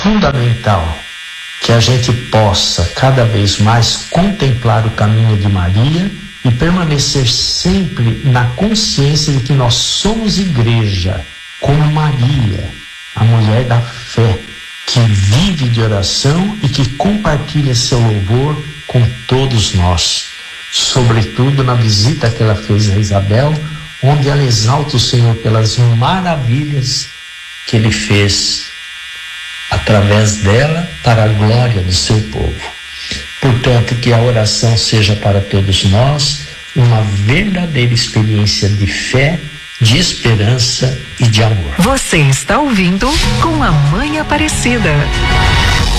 fundamental que a gente possa cada vez mais contemplar o caminho de Maria e permanecer sempre na consciência de que nós somos igreja, como Maria, a mulher da fé, que vive de oração e que compartilha seu louvor com todos nós. Sobretudo na visita que ela fez a Isabel, onde ela exalta o Senhor pelas maravilhas que Ele fez através dela para a glória do seu povo. Portanto, que a oração seja para todos nós uma verdadeira experiência de fé, de esperança e de amor. Você está ouvindo Com a Mãe Aparecida.